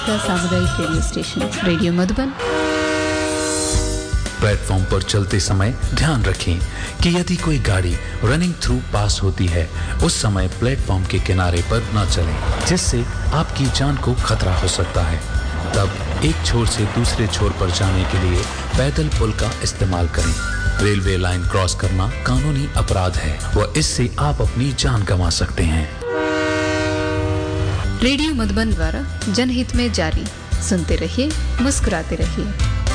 का सामुदायिक radio station radio Madhuban. Platform पर चलते समय ध्यान रखें कि यदि कोई गाड़ी रनिंग थ्रू पास होती है उस समय प्लेटफॉर्म के किनारे पर न चलें, जिससे आपकी जान को खतरा हो सकता है। तब एक छोर से दूसरे छोर पर जाने के लिए पैदल पुल का इस्तेमाल करें। रेलवे लाइन क्रॉस करना कानूनी अपराध है व इससे आप अपनी जान गंवा सकते हैं। रेडियो मधुबन द्वारा जनहित में जारी। सुनते रहिए, मुस्कुराते रहिए।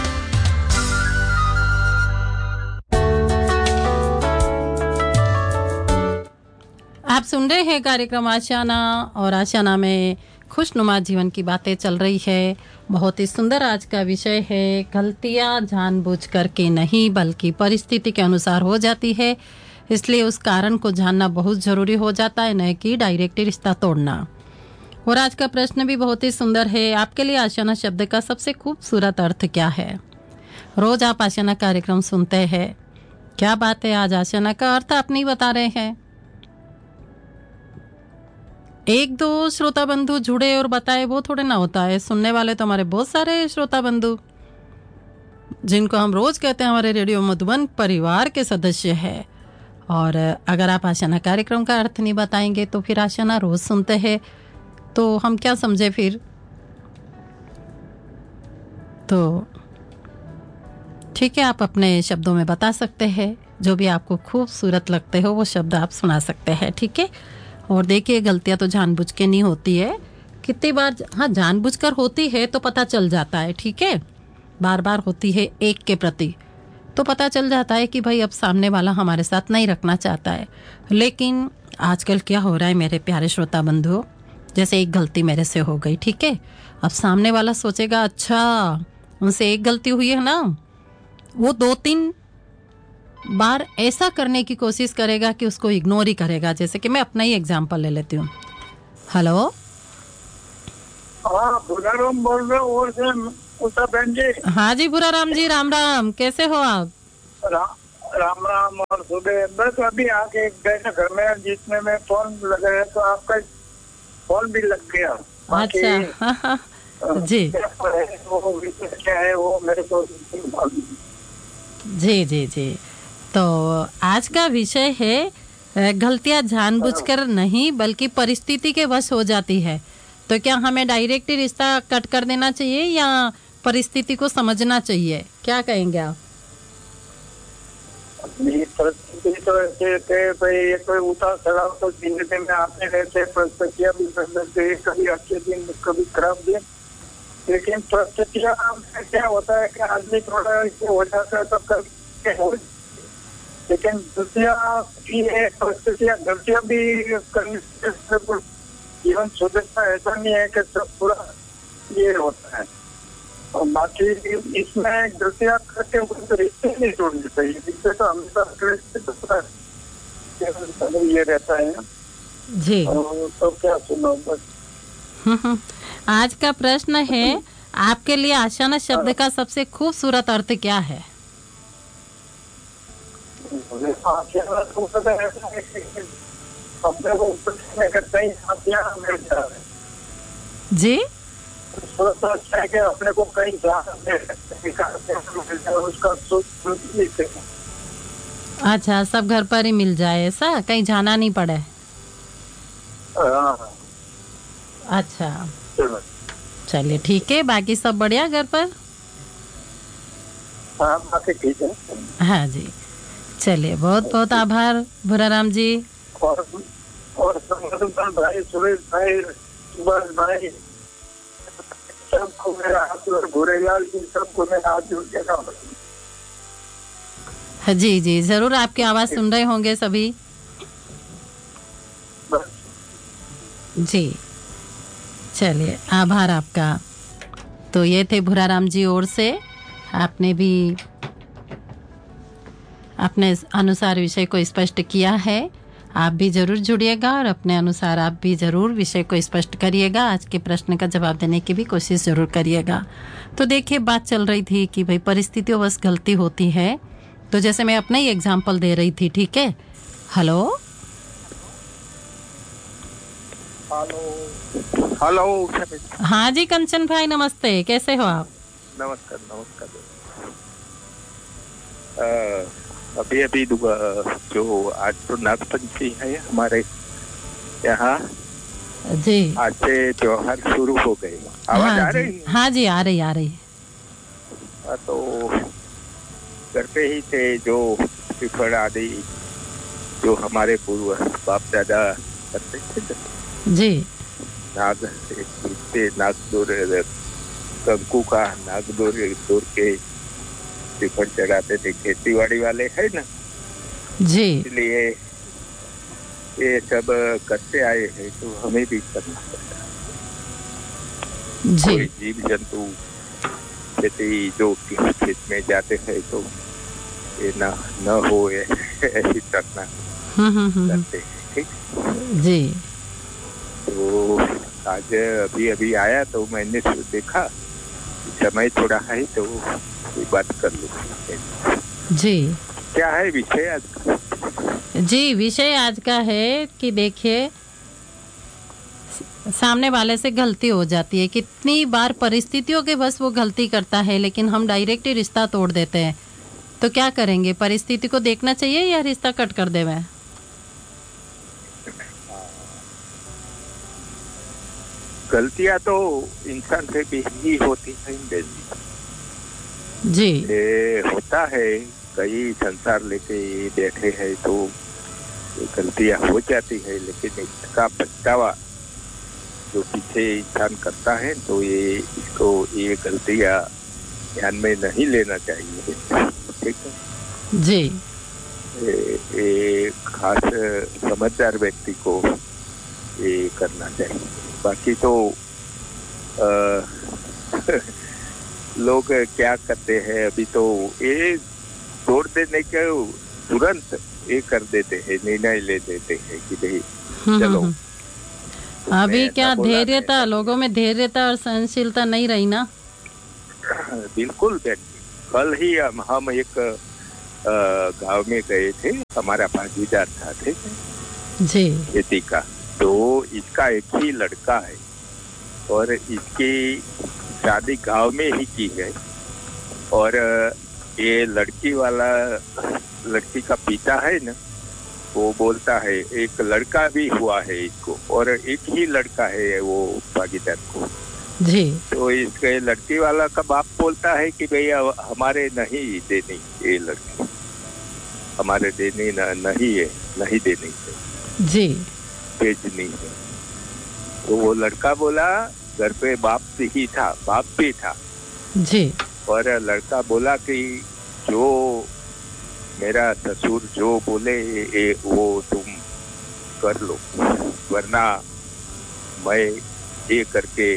आप सुन रहे हैं कार्यक्रम आशियाना और आशियाना में खुशनुमा जीवन की बातें चल रही है। बहुत ही सुंदर आज का विषय है, गलतियां जानबूझकर के नहीं बल्कि परिस्थिति के अनुसार हो जाती है, इसलिए उस कारण को जानना बहुत ज़रूरी हो जाता है, न कि डायरेक्ट रिश्ता तोड़ना। और आज का प्रश्न भी बहुत ही सुंदर है, आपके लिए आशियाना शब्द का सबसे खूबसूरत अर्थ क्या है? रोज आप आशियाना कार्यक्रम सुनते हैं, क्या बात है, आज आशियाना का अर्थ आप नहीं बता रहे हैं। एक दो श्रोता बंधु जुड़े और बताए वो थोड़े ना होता है। सुनने वाले तो हमारे बहुत सारे श्रोता बंधु जिनको हम रोज कहते हैं हमारे रेडियो मधुबन परिवार के सदस्य है। और अगर आप आशियाना कार्यक्रम का अर्थ नहीं बताएंगे तो फिर आशियाना रोज सुनते हैं तो हम क्या समझे फिर। तो ठीक है, आप अपने शब्दों में बता सकते हैं, जो भी आपको खूबसूरत लगते हो वो शब्द आप सुना सकते हैं, ठीक है। और देखिए, गलतियां तो जानबूझ के नहीं होती है, कितनी बार हाँ जानबूझकर होती है तो पता चल जाता है, ठीक है। बार बार होती है एक के प्रति तो पता चल जाता है कि भाई अब सामने वाला हमारे साथ नहीं रखना चाहता है। लेकिन आजकल क्या हो रहा है मेरे प्यारे श्रोता बंधुओं, जैसे एक गलती मेरे से हो गई, ठीक है। अब सामने वाला सोचेगा अच्छा उनसे एक गलती हुई है ना, वो 2-3 बार ऐसा करने की कोशिश करेगा कि उसको इग्नोर ही करेगा। जैसे कि मैं अपना ही एग्जांपल ले लेती हूँ। हेलो, हाँ भूराराम बोल रहे हो और से उषा बहन जी। हाँ जी भूराराम जी, राम राम, कैसे हो आप? राम राम। और सुबह बस अभी आके गए ना घर में, जिसमें मैं फोन लगाया तो आपका फोन भी लग गया। अच्छा जी वो क्या है वो मेरे को जी जी जी। तो आज का विषय है गलतियां जानबूझकर नहीं बल्कि परिस्थिति के वश हो जाती है। तो क्या हमें डायरेक्ट रिश्ता कट कर देना चाहिए या परिस्थिति को समझना चाहिए, क्या कहेंगे आप? परिस्थिति तो ऐसे थे भाई, ये कोई उतार चढ़ाव तो जिंदगी में आते रहते, परिस्थितियाँ भी बदलते, कभी अच्छे दिन कभी खराब दिन। लेकिन परिस्थितियाँ क्या होता है कि आदमी थोड़ा हो जाता है तो कभी, लेकिन गलतियाँ भी है, परिस्थितियाँ गलतियाँ भी करने से जीवन सुधरता है, ऐसा नहीं है कि सब पूरा ये होता है। और बाकी इसमें गलतियाँ करके उनसे रिश्ते नहीं तोड़ने चाहिए, रिश्ते तो हमेशा ये रहता है जी। तो क्या सुनो बस। आज का प्रश्न है, आपके लिए आशियाना शब्द का सबसे खूबसूरत अर्थ क्या है? जी अच्छा है कि अपने को कहीं उसका अच्छा, सब घर पर ही मिल जाए, ऐसा कहीं जाना नहीं पड़े। अच्छा चलिए ठीक है, बाकी सब बढ़िया घर पर? हाँ बाकी ठीक है। हाँ जी, चलिए बहुत बहुत आभार भूराराम जी। और भाई, सुरेश भाई, सुभाष भाई, सबको मेरा हाथ और भूरेलाल जी, सबको मेरा हाथ जोड़ के जी जी जरूर, आपकी आवाज सुन रहे होंगे सभी जी। चलिए आभार आपका। तो ये थे भूराराम जी ओर से, आपने भी अपने अनुसार विषय को स्पष्ट किया है। आप भी जरूर जुड़िएगा और अपने अनुसार आप भी जरूर विषय को स्पष्ट करिएगा। आज के प्रश्न का जवाब देने की भी कोशिश जरूर करिएगा। तो देखिए, बात चल रही थी कि भाई परिस्थितियों बस गलती होती है, तो जैसे मैं अपना ही एग्जाम्पल दे रही थी, ठीक है। Hello hello. हाँ जी कंचन भाई नमस्ते, कैसे हो आप? नमस्कार नमस्कार। अभी अभी जो आज तो नागपंचमी है हमारे यहाँ जी। आज से त्योहार शुरू हो गए। आवाज आ रही है? हाँ जी आ रही तो घर पे ही थे जो श्रीफल आदि जो हमारे पूर्व बाप दादा करते थे जी। नागदोर कंकु का नागदोर तोड़ के श्रीफल चढ़ाते थे। खेती बाड़ी वाले है ना जी, इसलिए ये सब करते आए हैं तो हमें भी करना पड़ता है। कोई जीव जंतु खेती जो खेत में जाते हैं तो ये न हो ऐसी करना करते हैं। ठीक जी। तो आज अभी अभी आया तो मैंने देखा समय थोड़ा है तो कोई बात कर लूँ। जी क्या है विषय आज का? जी विषय आज का है कि देखिए सामने वाले से गलती हो जाती है, कितनी बार परिस्थितियों के बस वो गलती करता है लेकिन हम डायरेक्ट ही रिश्ता तोड़ देते हैं। तो क्या करेंगे, परिस्थिति को देखना चाहिए या रिश्ता कट कर देवे? गलतियां तो इंसान से भी ही होती है जी। ये होता है, कई संसार लेके बैठे हैं तो गलतियां हो जाती है, लेकिन इसका पछतावा जो पीछे इंसान करता है तो ये गलतियां ध्यान में नहीं लेना चाहिए। ठीक है जी। ये खास समझदार व्यक्ति को ये करना चाहिए। बाकी तो लोग क्या करते हैं अभी तो ये तोड़ देने के तुरंत ये कर देते हैं, निर्णय ले देते हैं कि भाई चलो। अभी क्या धैर्यता, लोगों में धैर्यता और सहनशीलता नहीं रही ना। बिल्कुल कल ही हम एक गांव में गए थे, हमारा भागीदार था थे जी खेती का। तो इसका एक ही लड़का है और इसकी शादी गांव में ही की है और ये लड़की का पिता है ना, वो बोलता है एक लड़का भी हुआ है इसको और एक ही लड़का है वो भागीदार को जी। तो इसके लड़की वाला का बाप बोलता है कि भैया हमारे नहीं देनी, ये लड़की हमारे देनी नहीं है, नहीं देनी है जी, भेजनी है। तो वो लड़का बोला घर पे बाप भी था जी। और लड़का बोला कि जो मेरा ससुर जो बोले वो तुम कर लो, वरना मैं ये करके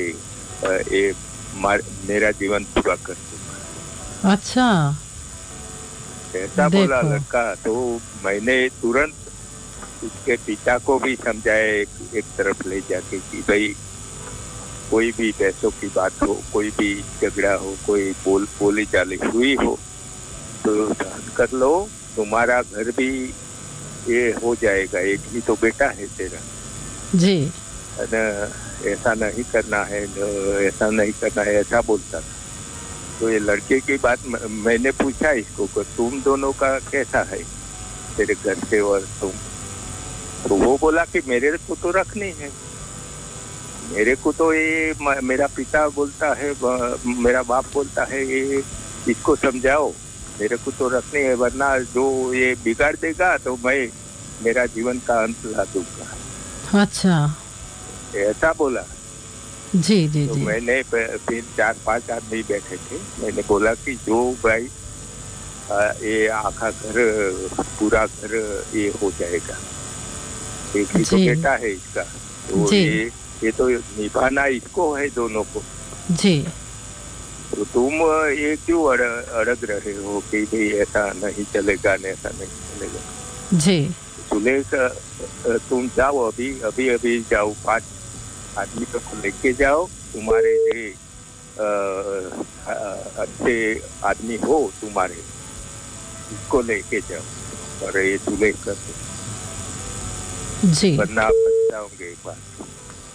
मेरा जीवन पूरा कर दूंगा। अच्छा, ऐसा बोला लड़का। तो मैंने तुरंत उसके पिता को भी समझाया एक तरफ ले जाके कि भाई कोई भी पैसों की बात हो, कोई भी झगड़ा हो, कोई बोली चाली हुई हो तो सहन कर लो, तुम्हारा घर भी ये हो जाएगा, एक ही तो बेटा है तेरा जी। ऐसा नहीं करना है, ऐसा नहीं करना है, ऐसा बोलता था। तो ये लड़के की बात मैंने पूछा इसको कि तुम दोनों का कैसा है, तेरे घर से और तुम? तो वो बोला कि मेरे को तो रखनी है, मेरे को तो ये मेरा पिता बोलता है, मेरा बाप बोलता है ये इसको समझाओ, मेरे को तो रखनी है, वरना जो ये बिगाड़ देगा तो मैं मेरा जीवन का अंत ला दूंगा। अच्छा, ऐसा बोला जी जी तो जी। मैंने फिर 4-5 आदमी बैठे थे, मैंने बोला कि जो भाई ये आखा घर पूरा घर ये हो जाएगा, एक ही तो बेटा है इसका, तो ये तो निभाना इसको है दोनों को जी। तो तुम ये क्यों अड़ग रहे हो कि भाई ऐसा नहीं चलेगा, ऐसा नहीं चलेगा जी। सुलेख तुम जाओ, अभी जाओ, 5 आदमी को लेके जाओ, तुम्हारे जो अच्छे आदमी हो तुम्हारे, इसको लेके जाओ और ये सुलेख कर दो जी, वरना पछताओगे एक बार।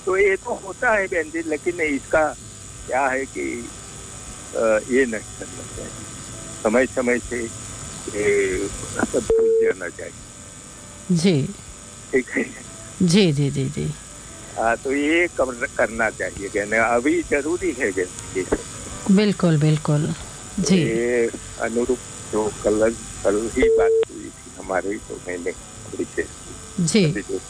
तो ये तो होता है बहन जी, लेकिन इसका क्या है कि ये नहीं करना चाहिए, समय समय से ये सब भूल जाना चाहिए। जी ठीक है जी जी जी जी। तो ये करना चाहिए कहने अभी जरूरी है बहन जी। बिल्कुल बिल्कुल जी। ये अनुरूप जो कल ही बात हुई थी हमारी, तो मैंने थोड़ी से जी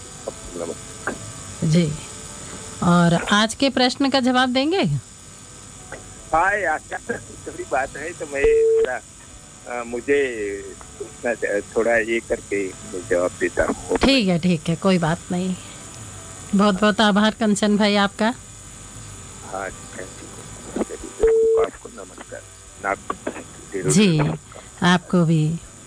जी। और आज के प्रश्न का जवाब देंगे? हाँ, अच्छा थोड़ी बात है, तो मैं थोड़ा मुझे थोड़ा ये करके जवाब देता हूँ। ठीक है, कोई बात नहीं। बहुत बहुत आभार कंचन भाई आपका। हाँ आपको नमस्कार। जी आपको भी।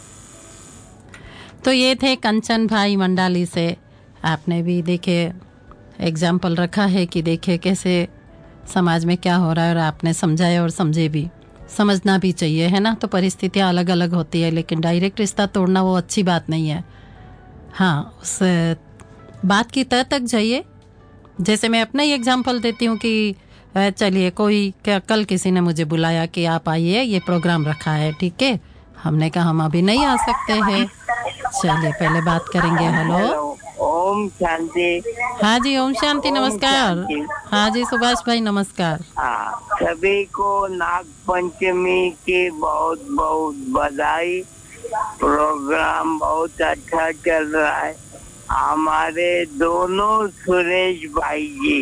तो ये थे कंचन भाई मंडाली से। आपने भी देखे एग्जाम्पल रखा है कि देखे कैसे समाज में क्या हो रहा है, और आपने समझाया और समझे भी। समझना भी चाहिए, है ना। तो परिस्थितियाँ अलग अलग होती है, लेकिन डायरेक्ट रिश्ता तोड़ना वो अच्छी बात नहीं है। हाँ, उस बात की तह तक जाइए। जैसे मैं अपना ही एग्जाम्पल देती हूँ कि चलिए कोई कल किसी ने मुझे बुलाया कि आप आइए, ये प्रोग्राम रखा है, ठीक है। हमने कहा हम अभी नहीं आ सकते हैं। चलिए पहले बात करेंगे। हेलो, ओम शांति। हाँ जी, ओम शांति, नमस्कार। हाँ जी सुभाष भाई नमस्कार। सभी को नाग पंचमी की बहुत बहुत बधाई। प्रोग्राम बहुत अच्छा चल रहा है। हमारे दोनों सुरेश भाई जी,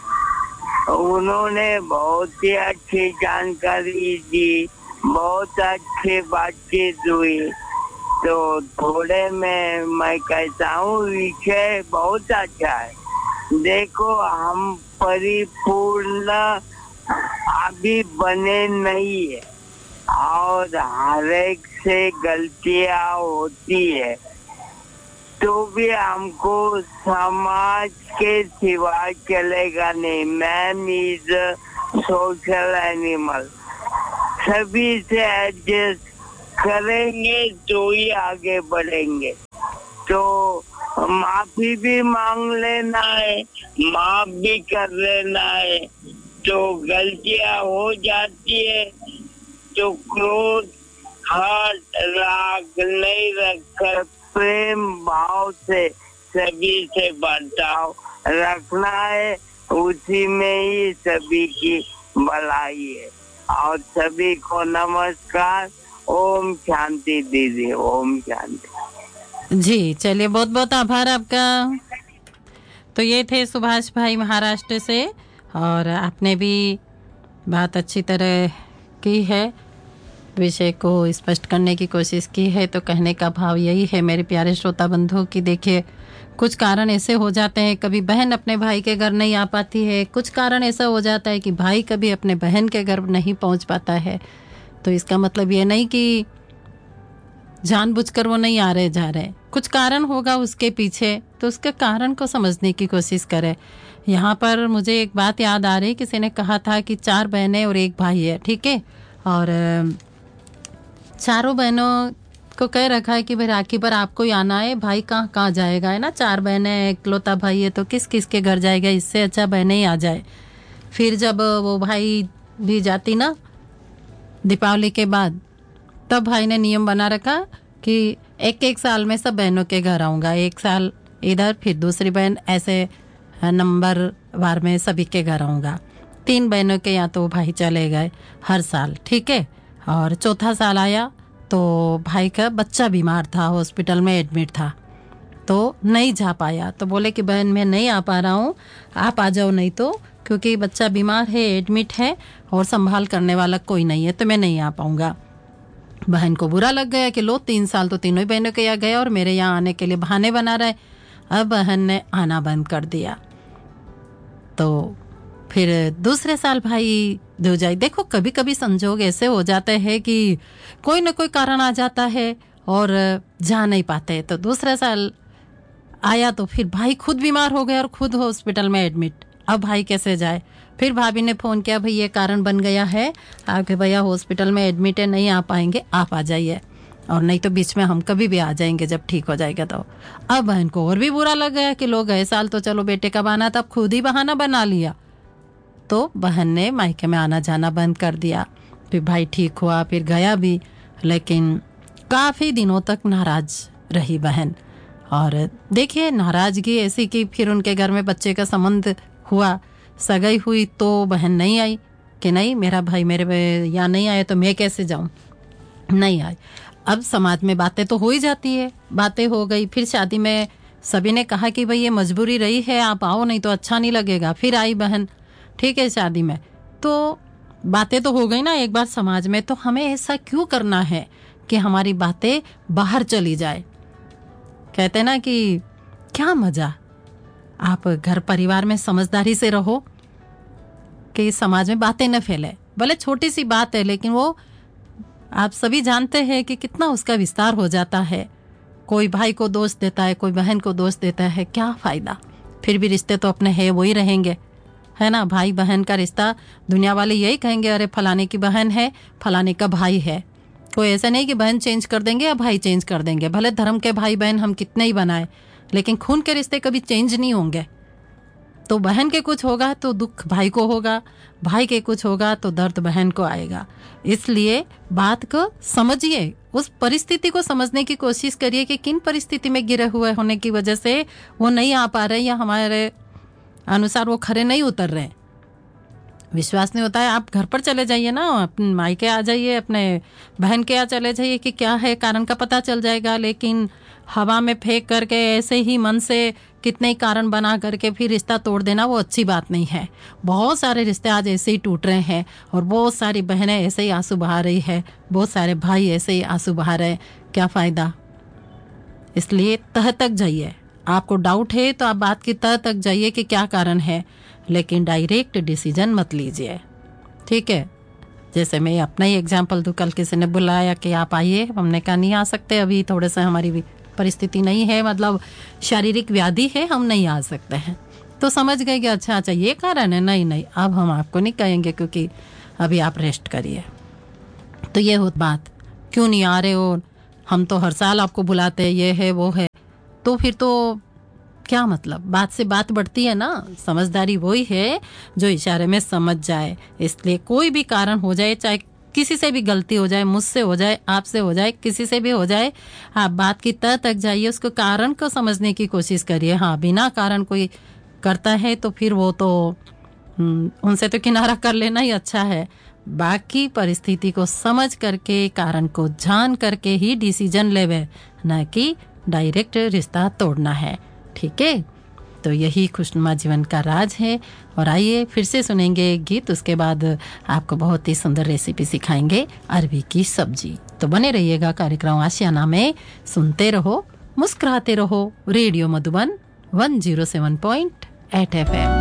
उन्होंने बहुत ही अच्छी जानकारी दी, बहुत अच्छी बातचीत हुई। तो थोड़े में मैं कहता हूँ विषय बहुत अच्छा है। देखो, हम परिपूर्ण अभी बने नहीं है, और हर एक से गलतियाँ होती है, तो भी हमको समाज के सिवा चलेगा नहीं। Man is social animal. सभी से एडजस्ट करेंगे तो ही आगे बढ़ेंगे। तो माफी भी मांग लेना है, माफ भी कर लेना है। तो गलतियां हो जाती है तो क्रोध, हट, राग नहीं रखकर प्रेम भाव से सभी से बर्ताव रखना है। उसी में ही सभी की भलाई है। और सभी को नमस्कार। ओम शांति दीदी, ओम शांति। जी चलिए, बहुत बहुत आभार आपका। तो ये थे सुभाष भाई महाराष्ट्र से, और आपने भी बात अच्छी तरह की है, विषय को स्पष्ट करने की कोशिश की है। तो कहने का भाव यही है मेरे प्यारे श्रोता बंधु कि देखिए, कुछ कारण ऐसे हो जाते हैं, कभी बहन अपने भाई के घर नहीं आ पाती है, कुछ कारण ऐसा हो जाता है कि भाई कभी अपने बहन के घर नहीं पहुंच पाता है। तो इसका मतलब ये नहीं कि जानबूझकर वो नहीं आ रहे जा रहे, कुछ कारण होगा उसके पीछे, तो उसके कारण को समझने की कोशिश करें। यहाँ पर मुझे एक बात याद आ रही, किसी ने कहा था कि 4 बहनें और 1 भाई है, ठीक है। और चारों बहनों को कह रखा है कि भाई राखी पर आपको ही आना है, भाई कहाँ कहाँ जाएगा, है ना। 4 बहनें, इकलौता भाई है, तो किस किस के घर जाएगा, इससे अच्छा बहनें ही आ जाए। फिर जब वो भाई भी जाती ना दीपावली के बाद, तब भाई ने नियम बना रखा कि एक साल में सब बहनों के घर आऊँगा, 1 साल इधर, फिर दूसरी बहन, ऐसे नंबर वार में सभी के घर आऊँगा। 3 बहनों के यहाँ तो भाई चले गए हर साल, ठीक है। और चौथा साल आया तो भाई का बच्चा बीमार था, हॉस्पिटल में एडमिट था, तो नहीं जा पाया। तो बोले कि बहन मैं नहीं आ पा रहा हूँ, आप आ जाओ, नहीं तो क्योंकि बच्चा बीमार है, एडमिट है, और संभाल करने वाला कोई नहीं है, तो मैं नहीं आ पाऊँगा। बहन को बुरा लग गया कि लो 3 साल तो तीनों ही बहनों के यहाँ गए और मेरे यहाँ आने के लिए बहाने बना रहे। अब बहन ने आना बंद कर दिया। तो फिर दूसरे साल भाई जो जाए, देखो कभी कभी संजोग ऐसे हो जाते हैं कि कोई न कोई कारण आ जाता है और जा नहीं पाते। तो दूसरा साल आया तो फिर भाई खुद बीमार हो गया और खुद हॉस्पिटल में एडमिट। अब भाई कैसे जाए? फिर भाभी ने फ़ोन किया, भाई ये कारण बन गया है, आपके भैया हॉस्पिटल में एडमिट है, नहीं आ पाएंगे, आप आ जाइए। और नहीं तो बीच में हम कभी भी आ जाएंगे जब ठीक हो जाएगा। तो अब बहन को और भी बुरा लग गया कि लोग गए साल तो चलो बेटे का बहाना था, अब खुद ही बहाना बना लिया। तो बहन ने मायके में आना जाना बंद कर दिया। फिर भाई ठीक हुआ, फिर गया भी, लेकिन काफ़ी दिनों तक नाराज रही बहन। और देखिए नाराजगी ऐसी कि फिर उनके घर में बच्चे का संबंध हुआ, सगाई हुई, तो बहन नहीं आई कि नहीं मेरा भाई मेरे यहाँ नहीं आए तो मैं कैसे जाऊँ, नहीं आई। अब समाज में बातें तो हो ही जाती है, बातें हो गई। फिर शादी में सभी ने कहा कि भाई ये मजबूरी रही है, आप आओ नहीं तो अच्छा नहीं लगेगा। फिर आई बहन, ठीक है, शादी में तो बातें तो हो गई ना एक बार समाज में। तो हमें ऐसा क्यों करना है कि हमारी बातें बाहर चली जाए। कहते ना कि क्या मजा, आप घर परिवार में समझदारी से रहो कि समाज में बातें न फैले। भले छोटी सी बात है लेकिन वो आप सभी जानते हैं कि कितना उसका विस्तार हो जाता है। कोई भाई को दोष देता है, कोई बहन को दोष देता है, क्या फायदा। फिर भी रिश्ते तो अपने हैं, वही रहेंगे, है ना। भाई बहन का रिश्ता दुनिया वाले यही कहेंगे, अरे फलाने की बहन है, फलाने का भाई है। कोई ऐसा नहीं कि बहन चेंज कर देंगे या भाई चेंज कर देंगे। भले धर्म के भाई बहन हम कितने ही बनाए, लेकिन खून के रिश्ते कभी चेंज नहीं होंगे। तो बहन के कुछ होगा तो दुख भाई को होगा, भाई के कुछ होगा तो दर्द बहन को आएगा। इसलिए बात को समझिए, उस परिस्थिति को समझने की कोशिश करिए कि किन परिस्थिति में गिरे हुए होने की वजह से वो नहीं आ पा रहे या हमारे अनुसार वो खरे नहीं उतर रहे। विश्वास नहीं होता है, आप घर पर चले जाइए ना, अपने मायके आ जाइए, अपने बहन के यहाँ चले जाइए कि क्या है, कारण का पता चल जाएगा। लेकिन हवा में फेंक करके ऐसे ही मन से कितने ही कारण बना करके फिर रिश्ता तोड़ देना, वो अच्छी बात नहीं है। बहुत सारे रिश्ते आज ऐसे ही टूट रहे हैं और बहुत सारी बहनें ऐसे ही आंसू बहा रही है, बहुत सारे भाई ऐसे ही आंसू बहा रहे हैं, क्या फ़ायदा। इसलिए तह तक जाइए, आपको डाउट है तो आप बात की तह तक जाइए कि क्या कारण है, लेकिन डायरेक्ट डिसीजन मत लीजिए, ठीक है। जैसे मैं अपना ही एग्जांपल दूं, कल किसी ने बुलाया कि आप आइए, हमने कहा नहीं आ सकते, अभी थोड़े से हमारी भी परिस्थिति नहीं है, मतलब शारीरिक व्याधि है, हम नहीं आ सकते हैं। तो समझ गए कि अच्छा ये कारण है, नहीं अब हम आपको नहीं कहेंगे क्योंकि अभी आप रेस्ट करिए। तो ये हो बात, क्यों नहीं आ रहे हो, हम तो हर साल आपको बुलाते हैं, ये है वो है। तो फिर तो क्या मतलब, बात से बात बढ़ती है ना। समझदारी वही है जो इशारे में समझ जाए। इसलिए कोई भी कारण हो जाए, चाहे किसी से भी गलती हो जाए, मुझसे हो जाए, आपसे हो जाए, किसी से भी हो जाए, आप बात की तह तक जाइए, उसको कारण को समझने की कोशिश करिए। हाँ, बिना कारण कोई करता है तो फिर वो तो उनसे तो किनारा कर लेना ही अच्छा है। बाकी परिस्थिति को समझ करके, कारण को जान करके ही डिसीजन लेवे, न कि डायरेक्ट रिश्ता तोड़ना है, ठीक है। तो यही खुशनुमा जीवन का राज है। और आइए फिर से सुनेंगे एक गीत, उसके बाद आपको बहुत ही सुंदर रेसिपी सिखाएंगे, अरबी की सब्जी। तो बने रहिएगा कार्यक्रम आशियाना में, सुनते रहो, मुस्कुराते रहो। Radio Madhuban 107.8 FM।